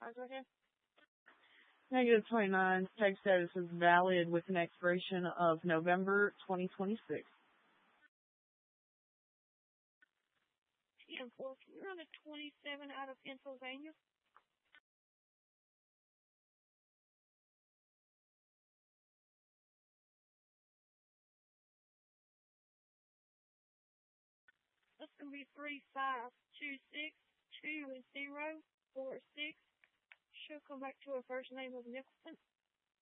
Go ahead. -29. Tag status is valid with an expiration of November 2026. 10-4, can you run a 27 out of Pennsylvania? That's going to be 3-5-2-6-2-0-4-6. She'll come back to her first name of Nicholson.